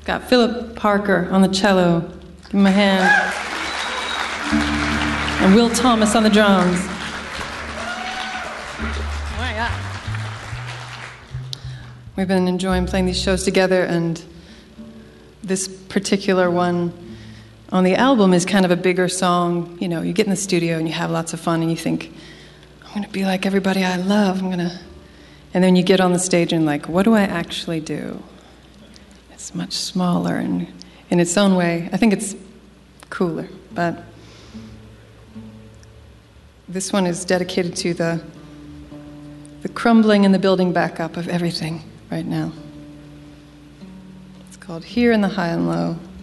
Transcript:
Got Philip Parker on the cello. Give him a hand. And Will Thomas on the drums. Oh my God. We've been enjoying playing these shows together, and this particular one on the album is kind of a bigger song. You know, you get in the studio and you have lots of fun and you think, I'm going to be like everybody I love. And then you get on the stage and like, what do I actually do? It's much smaller and in its own way. I think it's cooler, but this one is dedicated to the crumbling and the building back up of everything right now. It's called Here in the High and Low.